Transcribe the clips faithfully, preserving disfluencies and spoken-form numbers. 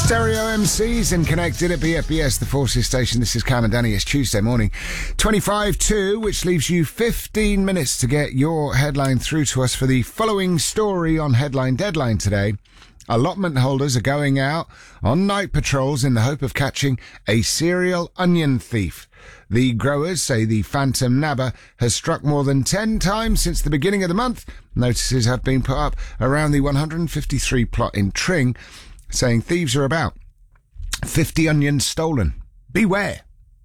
Stereo M Cs and connected at B F B S, the Forces station. This is Cam and Danny. It's Tuesday morning, twenty-five two, which leaves you fifteen minutes to get your headline through to us for the following story on Headline Deadline today. Allotment holders are going out on night patrols in the hope of catching a serial onion thief. The growers say the phantom nabber has struck more than ten times since the beginning of the month. Notices have been put up around the one hundred fifty-three plot in Tring, saying thieves are about. fifty onions stolen. Beware.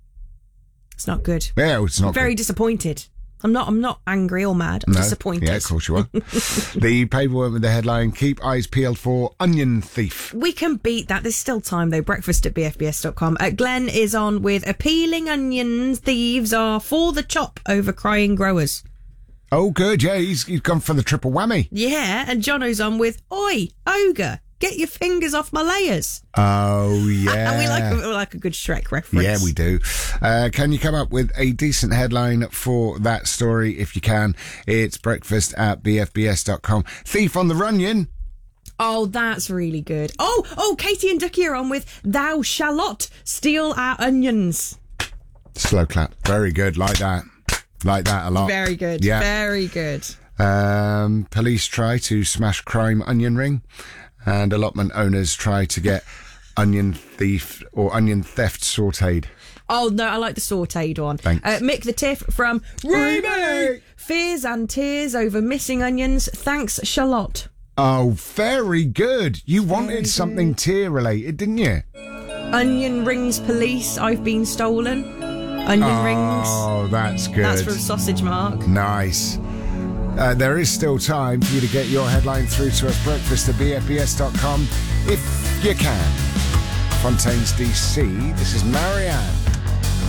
It's not good. Yeah, it's not I'm very good. disappointed. I'm not I'm not angry or mad. I'm No. disappointed. Yeah, of course you are. The paper went with the headline, keep eyes peeled for onion thief. We can beat that. There's still time, though. Breakfast at b f b s dot com. Uh, Glenn is on with appealing onions. Thieves are for the chop over crying growers. Oh, good. Yeah, he's, he's gone for the triple whammy. Yeah, and Jono's on with, oi, ogre, get your fingers off my layers. Oh, yeah. And we like, we like a good Shrek reference. Yeah, we do. Uh, can you come up with a decent headline for that story? If you can, it's breakfast at b f b s dot com. Thief on the Runyon. Oh, that's really good. Oh, oh, Katie and Ducky are on with, thou shallot steal our onions. Slow clap. Very good. Like that. Like that a lot. Very good. Yeah. Very good. Um, police try to smash crime onion ring, and allotment owners try to get onion thief or onion theft sautéed. Oh, no, I like the sautéed one. Thanks. Uh, Mick the Tiff from Remake. Fears and tears over missing onions. Thanks, Charlotte. Oh, very good. You wanted Very something good. tear related, didn't you? Onion rings police. I've been stolen. Onion rings. Oh, that's good. That's from Sausage Mark. Nice. Uh, there is still time for you to get your headline through to us. Breakfast at b f b s dot com if you can. Fontaines, D C. This is Marianne.